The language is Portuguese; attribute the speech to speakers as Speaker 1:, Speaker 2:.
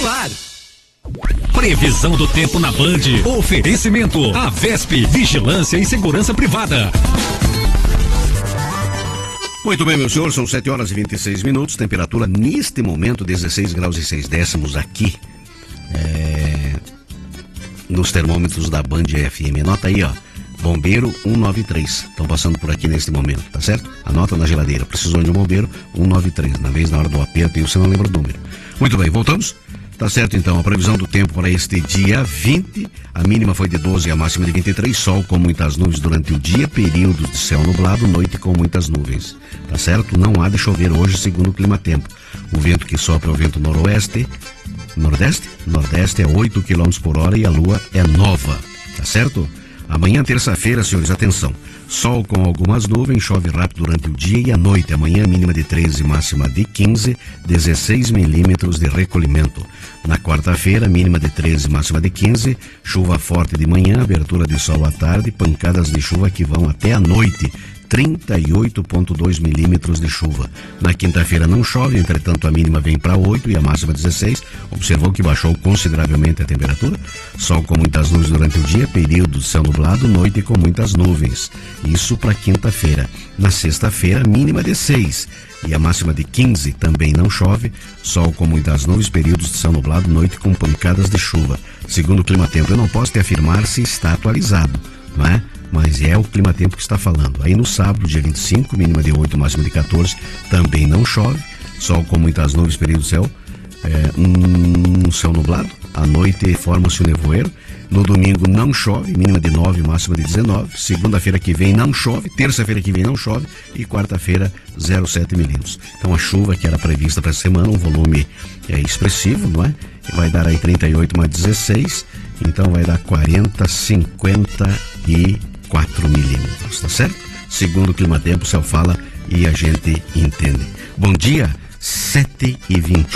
Speaker 1: ar. Previsão do tempo na Band. Oferecimento. A Vesp, Vigilância e Segurança Privada.
Speaker 2: Muito bem, meu senhor, são 7 horas e 26 minutos, temperatura neste momento 16 graus e 6 décimos aqui, nos termômetros da Band FM. Anota aí, ó, bombeiro 193, estão passando por aqui neste momento, tá certo? Anota na geladeira, precisou de um bombeiro 193, na hora do aperto e você não lembra o número. Muito bem, voltamos? Tá certo, então, a previsão do tempo para este dia 20, a mínima foi de 12 e a máxima de 23, sol com muitas nuvens durante o dia, períodos de céu nublado, noite com muitas nuvens. Tá certo? Não há de chover hoje, segundo o clima-tempo. O vento que sopra é o vento nordeste é 8 km por hora e a lua é nova. Tá certo? Amanhã, terça-feira, senhores, atenção. Sol com algumas nuvens, chove rápido durante o dia e a noite. Amanhã, mínima de 13, máxima de 15, 16 milímetros de recolhimento. Na quarta-feira, mínima de 13, máxima de 15, chuva forte de manhã, abertura de sol à tarde, pancadas de chuva que vão até a noite. 38,2 milímetros de chuva. Na quinta-feira não chove, entretanto a mínima vem para 8 e a máxima 16. Observou que baixou consideravelmente a temperatura. Sol com muitas nuvens durante o dia, período de céu nublado, noite com muitas nuvens. Isso para quinta-feira. Na sexta-feira, mínima de 6 e a máxima de 15, também não chove. Sol com muitas nuvens, períodos de céu nublado, noite com pancadas de chuva. Segundo o clima-tempo, eu não posso te afirmar se está atualizado, não é? Mas é o clima-tempo que está falando. Aí no sábado, dia 25, mínima de 8, máxima de 14, também não chove. Sol com muitas nuvens, período de céu, céu nublado. À noite forma-se o nevoeiro. No domingo não chove, mínima de 9, máxima de 19. Segunda-feira que vem não chove, terça-feira que vem não chove e quarta-feira 0,7 milímetros. Então a chuva que era prevista para essa semana, um volume expressivo, não é? Vai dar aí 38 mais 16, então vai dar 40, 54 milímetros, tá certo? Segundo o clima-tempo, o céu fala e a gente entende. Bom dia, 7h21.